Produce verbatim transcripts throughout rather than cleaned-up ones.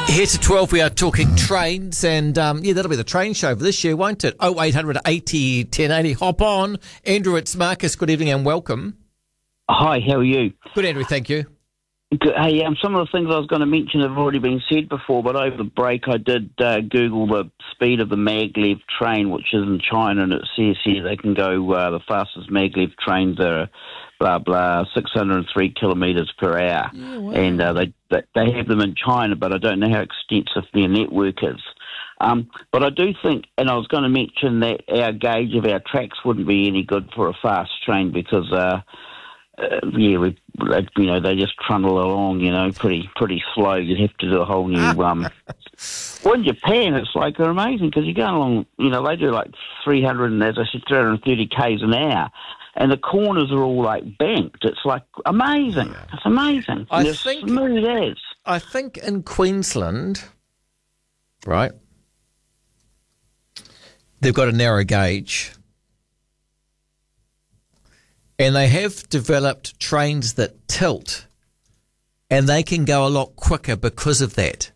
Here to twelve, we are talking trains, and um, yeah, that'll be the train show for this year, won't it? oh eight hundred eighty ten eighty. Hop on. Andrew, it's Marcus. Good evening and welcome. Hi, how are you? Good, Andrew, thank you. Good. Hey, um, some of the things I was going to mention have already been said before, but over the break I did uh, Google the speed of the maglev train, which is in China, and it says here they can go, uh, the fastest maglev trains are blah, blah, six hundred three kilometres per hour. Yeah, wow. And uh, they, they they have them in China, but I don't know how extensive their network is. Um, but I do think, and I was going to mention that our gauge of our tracks wouldn't be any good for a fast train because... Uh, Uh, yeah, we, you know, they just trundle along, you know, pretty pretty slow. You'd have to do a whole new... Um, well, in Japan, it's like they're amazing because you're going along, you know, they do like three hundred, and as I said, three hundred thirty kays an hour, and the corners are all like banked. It's like amazing. Yeah. It's amazing. I They're think, smooth as. I think in Queensland, right, they've got a narrow gauge. And they have developed trains that tilt, and they can go a lot quicker because of that.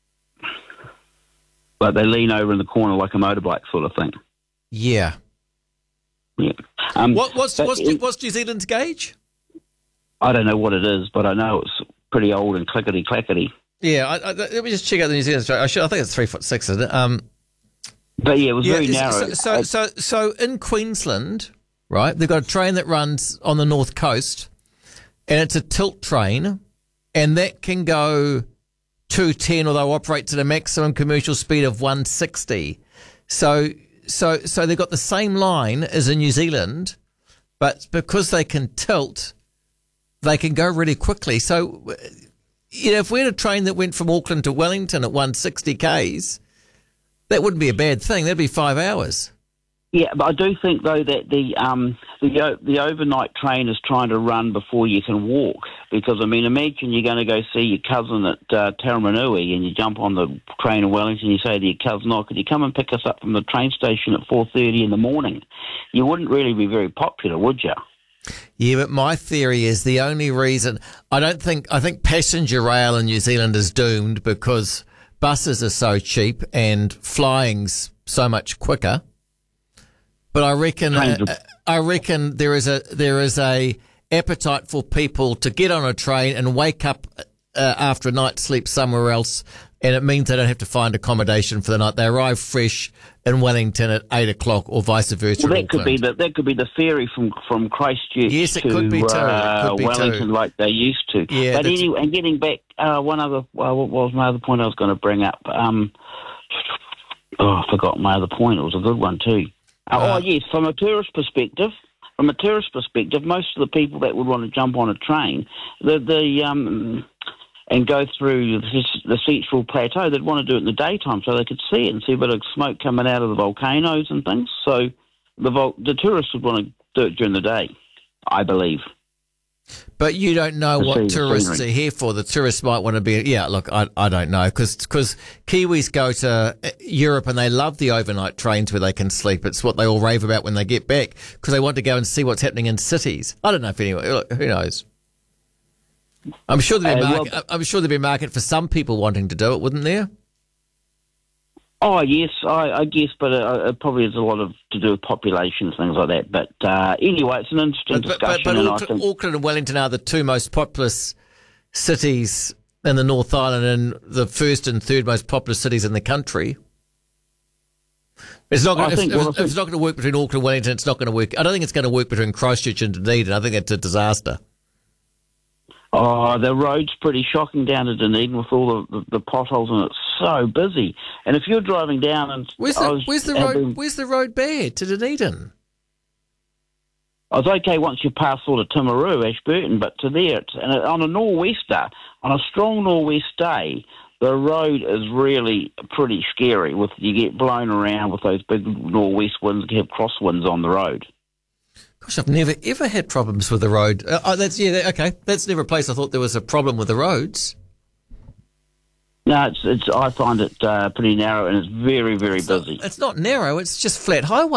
Like they lean over in the corner like a motorbike sort of thing. Yeah. Yeah. Um, what, what's, what's, it, what's New Zealand's gauge? I don't know what it is, but I know it's pretty old and clickety-clackety. Yeah, I, I, let me just check out the New Zealand train. I, should, I think it's three foot six, isn't it? Um, but yeah, it was yeah, very narrow. So, so, so, so in Queensland... Right, they've got a train that runs on the north coast, and it's a tilt train, and that can go two ten, although operates at a maximum commercial speed of one sixty. So, so, so they've got the same line as in New Zealand, but because they can tilt, they can go really quickly. So, you know, if we had a train that went from Auckland to Wellington at one sixty kays, that wouldn't be a bad thing. That'd be five hours. Yeah, but I do think though that the um the the overnight train is trying to run before you can walk, because I mean, imagine you're going to go see your cousin at uh, Taramanui, and you jump on the train in Wellington. You say to your cousin, "Oh, could you come and pick us up from the train station at four thirty in the morning?" You wouldn't really be very popular, would you? Yeah, but my theory is the only reason I don't think I think passenger rail in New Zealand is doomed because buses are so cheap and flying's so much quicker. But I reckon, uh, I reckon there is a there is a appetite for people to get on a train and wake up uh, after a night's sleep somewhere else, and it means they don't have to find accommodation for the night. They arrive fresh in Wellington at eight o'clock, or vice versa. Well, that could be the that could be the ferry from from Christchurch yes, it to could be too. Uh, could be Wellington, too. like they used to. Yeah, but anyway, and getting back, uh, one other well, what was my other point I was going to bring up? Um, oh, I forgot my other point. It was a good one too. Uh, oh, yes, from a tourist perspective, from a tourist perspective, most of the people that would want to jump on a train the, the um, and go through the, the Central Plateau, they'd want to do it in the daytime so they could see it and see a bit of smoke coming out of the volcanoes and things. So the, vol- the tourists would want to do it during the day, I believe. But you don't know To what see the tourists scenery. are here for. The tourists might want to be, yeah, look, I, I don't know, because Kiwis go to Europe and they love the overnight trains where they can sleep. It's what they all rave about when they get back, because they want to go and see what's happening in cities. I don't know if anyone, look, who knows? I'm sure there'd be a Uh, market, well- I'm sure there'd be a market for some people wanting to do it, wouldn't there? Oh, yes, I, I guess, but it, it probably has a lot of to do with population and things like that. But uh, anyway, it's an interesting But, but, but, discussion. but and I Auckland, think, Auckland and Wellington are the two most populous cities in the North Island and the first and third most populous cities in the country. It's not going I to, think- if, well, I if think- it's not going to work between Auckland and Wellington. It's not going to work. I don't think it's going to work between Christchurch and Dunedin. I think it's a disaster. Oh, the road's pretty shocking down to Dunedin with all the, the, the potholes, and it's so busy. And if you're driving down and Where's I the was, Where's the I've road? been- Where's the road bad to Dunedin? I was okay once you pass sort of Timaru, Ashburton, but to there, it's, and on a nor'wester, on a strong nor'west day, the road is really pretty scary. With you get blown around with those big nor'west winds, you have crosswinds on the road. Gosh, I've never ever had problems with the road. Uh, oh, that's yeah, that, okay. That's never a place I thought there was a problem with the roads. No, it's it's. I find it uh, pretty narrow, and it's very very busy. It's not narrow. It's just flat highway.